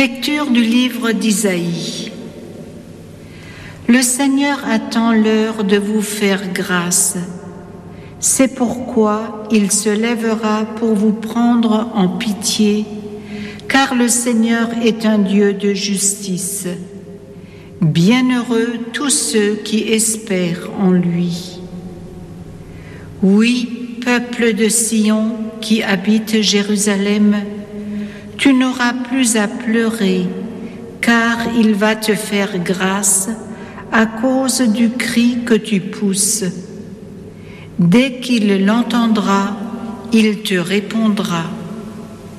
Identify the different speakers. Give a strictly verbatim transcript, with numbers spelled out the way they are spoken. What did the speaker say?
Speaker 1: Lecture du livre d'Isaïe. Le Seigneur attend l'heure de vous faire grâce. C'est pourquoi il se lèvera pour vous prendre en pitié, car le Seigneur est un Dieu de justice. Bienheureux tous ceux qui espèrent en lui. Oui, peuple de Sion qui habite Jérusalem, tu n'auras plus à pleurer, car il va te faire grâce à cause du cri que tu pousses. Dès qu'il l'entendra, il te répondra.